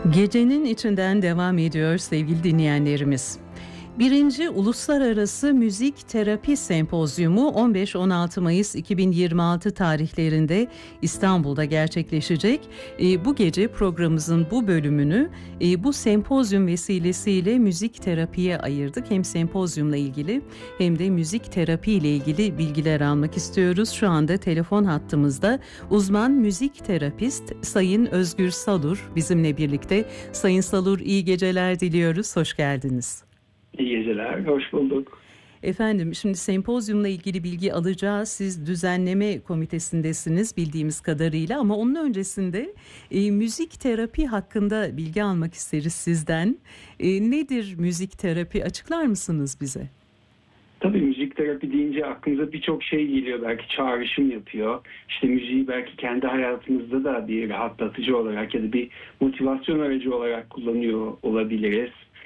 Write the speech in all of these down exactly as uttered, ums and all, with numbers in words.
Gecenin içinden devam ediyor sevgili dinleyenlerimiz. Birinci Uluslararası Müzik Terapi Sempozyumu on beş on altı Mayıs iki bin yirmi altı tarihlerinde İstanbul'da gerçekleşecek. E, bu gece programımızın bu bölümünü e, bu sempozyum vesilesiyle müzik terapiye ayırdık. Hem sempozyumla ilgili hem de müzik terapi ile ilgili bilgiler almak istiyoruz. Şu anda telefon hattımızda uzman müzik terapist Sayın Özgür Salur bizimle birlikte. Sayın Salur, iyi geceler diliyoruz. Hoş geldiniz. İyi geceler, hoş bulduk. Efendim, şimdi sempozyumla ilgili bilgi alacağız. Siz düzenleme komitesindesiniz bildiğimiz kadarıyla, ama onun öncesinde e, müzik terapi hakkında bilgi almak isteriz sizden. E, nedir müzik terapi? Açıklar mısınız bize? Tabii müzik terapi deyince aklınıza birçok şey geliyor. Belki çağrışım yapıyor. İşte müziği belki kendi hayatımızda da bir rahatlatıcı olarak ya da bir motivasyon aracı olarak kullanıyor olabiliriz.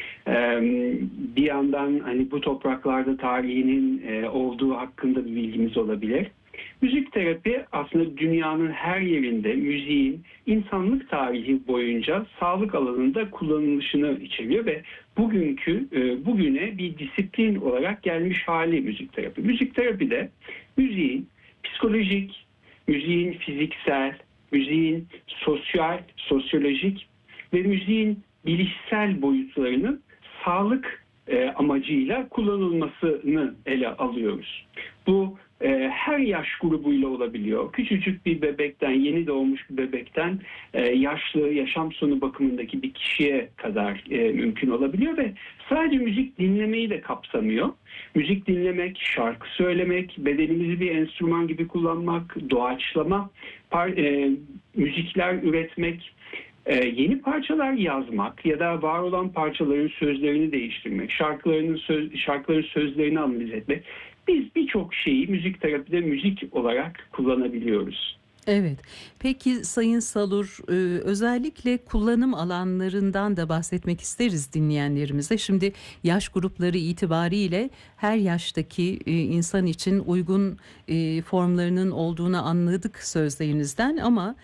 Bir yandan hani bu topraklarda tarihinin olduğu hakkında bir bilgimiz olabilir. Müzik terapi aslında dünyanın her yerinde müziğin insanlık tarihi boyunca sağlık alanında kullanılışını içeriyor ve bugünkü bugüne bir disiplin olarak gelmiş hali müzik terapi. Müzik terapide müziğin psikolojik, müziğin fiziksel, müziğin sosyal, sosyolojik ve müziğin bilişsel boyutlarının sağlık e, amacıyla kullanılmasını ele alıyoruz. Bu e, her yaş grubuyla olabiliyor. Küçücük bir bebekten, yeni doğmuş bir bebekten e, yaşlı, yaşam sonu bakımındaki bir kişiye kadar e, mümkün olabiliyor ve sadece müzik dinlemeyi de kapsamıyor. Müzik dinlemek, şarkı söylemek, bedenimizi bir enstrüman gibi kullanmak, doğaçlama, par, e, müzikler üretmek, Ee, yeni parçalar yazmak ya da var olan parçaların sözlerini değiştirmek, şarkılarının söz, şarkıların sözlerini analiz etmek. Biz birçok şeyi müzik terapide müzik olarak kullanabiliyoruz. Evet. Peki Sayın Salur, özellikle kullanım alanlarından da bahsetmek isteriz dinleyenlerimize. Şimdi yaş grupları itibariyle her yaştaki insan için uygun formlarının olduğunu anladık sözlerinizden, ama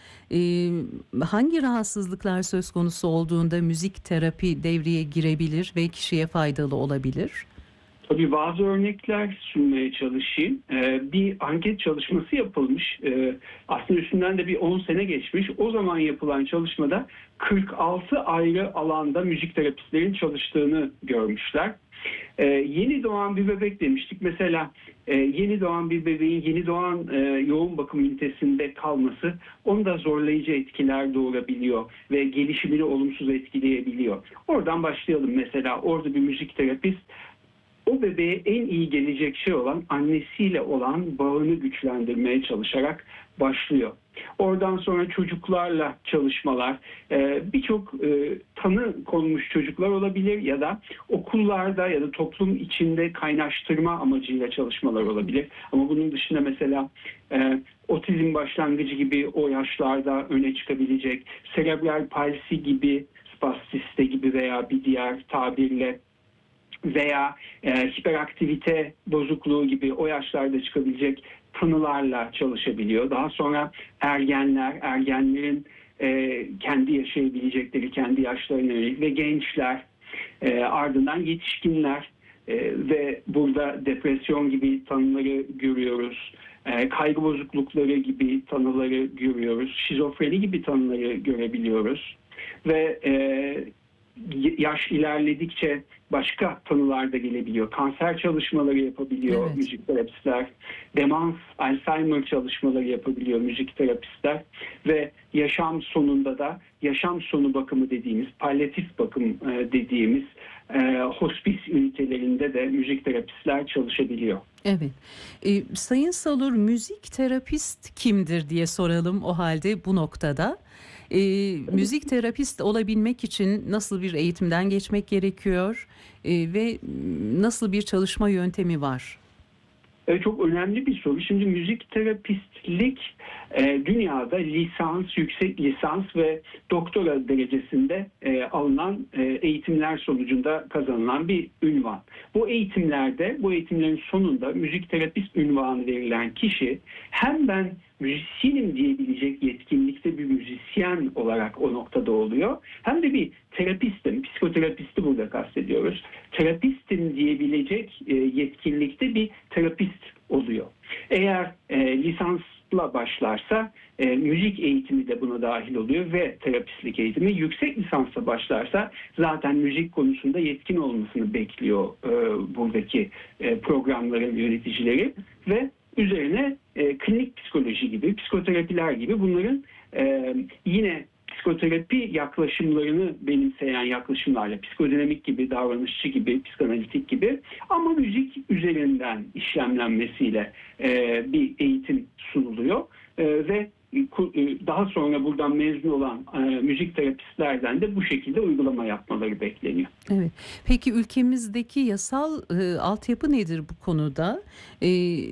hangi rahatsızlıklar söz konusu olduğunda müzik terapi devreye girebilir ve kişiye faydalı olabilir? Tabii bazı örnekler sunmaya çalışayım. Ee, bir anket çalışması yapılmış. Ee, aslında üstünden de bir on sene geçmiş. O zaman yapılan çalışmada kırk altı ayrı alanda müzik terapistlerin çalıştığını görmüşler. Ee, yeni doğan bir bebek demiştik. Mesela e, yeni doğan bir bebeğin yeni doğan e, yoğun bakım ünitesinde kalması onda zorlayıcı etkiler doğurabiliyor ve gelişimini olumsuz etkileyebiliyor. Oradan başlayalım mesela. Orada bir müzik terapist o bebeğe en iyi gelecek şey olan annesiyle olan bağını güçlendirmeye çalışarak başlıyor. Oradan sonra çocuklarla çalışmalar, birçok tanı konmuş çocuklar olabilir ya da okullarda ya da toplum içinde kaynaştırma amacıyla çalışmalar olabilir. Ama bunun dışında mesela otizm başlangıcı gibi o yaşlarda öne çıkabilecek, serebral palsi gibi, spastiste gibi veya bir diğer tabirle veya e, hiperaktivite bozukluğu gibi o yaşlarda çıkabilecek tanılarla çalışabiliyor. Daha sonra ergenler, ergenlerin e, kendi yaşayabilecekleri, kendi yaşlarına yönelik ve gençler, e, ardından yetişkinler e, ve burada depresyon gibi tanıları görüyoruz. E, kaygı bozuklukları gibi tanıları görüyoruz. Şizofreni gibi tanıları görebiliyoruz. Ve e, yaş ilerledikçe başka tanılar da gelebiliyor. Kanser çalışmaları yapabiliyor evet. müzik terapistler. Demans, Alzheimer çalışmaları yapabiliyor müzik terapistler. Ve yaşam sonunda da yaşam sonu bakımı dediğimiz, palyatif bakım dediğimiz e, hospis ünitelerinde de müzik terapistler çalışabiliyor. Evet. Ee, Sayın Salur, müzik terapist kimdir diye soralım o halde bu noktada. Ee, müzik terapist olabilmek için nasıl bir eğitimden geçmek gerekiyor ee, ve nasıl bir çalışma yöntemi var? Evet, çok önemli bir soru. Şimdi müzik terapistlik e, dünyada lisans, yüksek lisans ve doktora derecesinde e, alınan e, eğitimler sonucunda kazanılan bir ünvan. Bu eğitimlerde, bu eğitimlerin sonunda müzik terapist ünvanı verilen kişi hem ben müzisyenim diyebilecek yetkinlikte bir müzisyen olarak o noktada oluyor. Hem de bir terapistim, psikoterapisti burada kastediyoruz. Terapistim diyebilecek e, yetkinlikte bir terapist oluyor. Eğer e, lisansla başlarsa e, müzik eğitimi de buna dahil oluyor ve terapistlik eğitimi. Yüksek lisansla başlarsa zaten müzik konusunda yetkin olmasını bekliyor e, buradaki e, programların yöneticileri ve üzerine e, klinik psikoloji gibi, psikoterapiler gibi bunların e, yine psikoterapi yaklaşımlarını benimseyen yaklaşımlarla, psikodinamik gibi, davranışçı gibi, psikanalitik gibi ama müzik üzerinden işlemlenmesiyle e, bir eğitim sunuluyor e, ve daha sonra buradan mezun olan e, müzik terapistlerden de bu şekilde uygulama yapmaları bekleniyor. Evet. Peki ülkemizdeki yasal e, altyapı nedir bu konuda? E, e,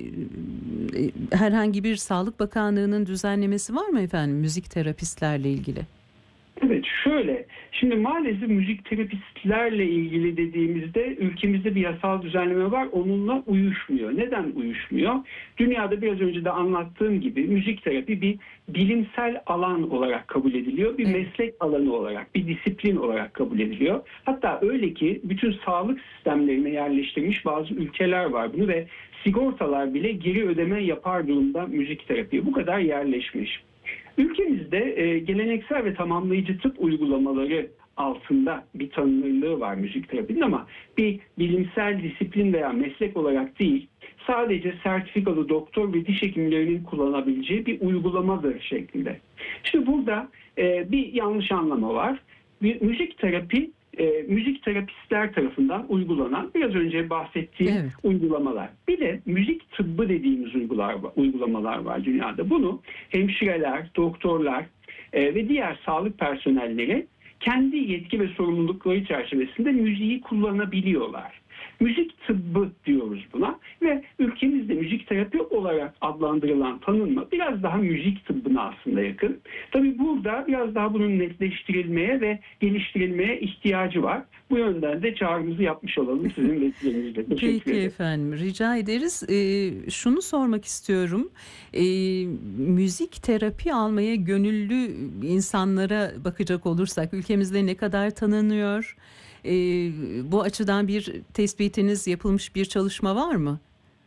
herhangi bir Sağlık Bakanlığı'nın düzenlemesi var mı efendim müzik terapistlerle ilgili? Evet, şöyle. Şimdi maalesef müzik terapistlerle ilgili dediğimizde ülkemizde bir yasal düzenleme var. Onunla uyuşmuyor. Neden uyuşmuyor? Dünyada biraz önce de anlattığım gibi müzik terapi bir bilimsel alan olarak kabul ediliyor. Bir meslek alanı olarak, bir disiplin olarak kabul ediliyor. Hatta öyle ki bütün sağlık sistemlerine yerleştirmiş bazı ülkeler var bunu ve sigortalar bile geri ödeme yapar durumda müzik terapi. Bu kadar yerleşmiş. Ülkemizde e, geleneksel ve tamamlayıcı tıp uygulamaları altında bir tanınırlığı var müzik terapinin ama bir bilimsel disiplin veya meslek olarak değil, sadece sertifikalı doktor ve diş hekimlerinin kullanabileceği bir uygulamadır şeklinde. Şimdi burada e, bir yanlış anlama var. Bir müzik terapi E, müzik terapistler tarafından uygulanan biraz önce bahsettiğim evet. uygulamalar. Bir de müzik tıbbı dediğimiz uygular, uygulamalar var dünyada. Bunu hemşireler, doktorlar e, ve diğer sağlık personelleri kendi yetki ve sorumlulukları çerçevesinde müziği kullanabiliyorlar. Müzik tıbbı diyoruz buna ve ülkemizde müzik terapi olarak adlandırılan tanınma biraz daha müzik tıbbına aslında yakın. Tabii burada biraz daha bunun netleştirilmeye ve geliştirilmeye ihtiyacı var. Bu yönden de çağrımızı yapmış olalım sizin vesilenizle. Peki efendim, rica ederiz. Ee, şunu sormak istiyorum. Ee, müzik terapi almaya gönüllü insanlara bakacak olursak ülkemizde ne kadar tanınıyor? Ee, bu açıdan bir tespitiniz, yapılmış bir çalışma var mı?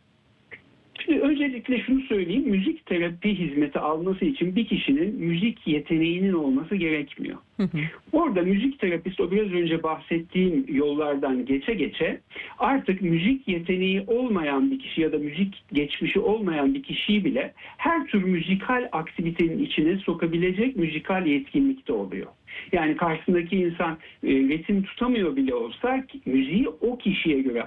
Şimdi öncelikle şunu söyleyeyim. Müzik terapi hizmeti alması için bir kişinin müzik yeteneğinin olması gerekmiyor. Hı hı. Orada müzik terapist o biraz önce bahsettiğim yollardan geçe geçe artık müzik yeteneği olmayan bir kişi ya da müzik geçmişi olmayan bir kişiyi bile her tür müzikal aktivitenin içine sokabilecek müzikal yetkinlikte oluyor. Yani karşısındaki insan e, ritim tutamıyor bile olsa müziği o kişiye göre